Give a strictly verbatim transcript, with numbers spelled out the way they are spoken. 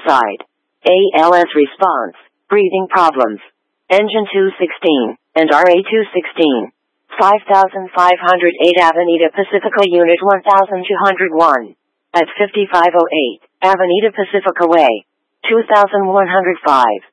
homicide. A L S response, breathing problems. Engine two sixteen, and R A two sixteen. five thousand five hundred eight Avenida Pacifica Unit one thousand two hundred one. At fifty-five oh eight, Avenida Pacifica Way. two thousand one hundred five.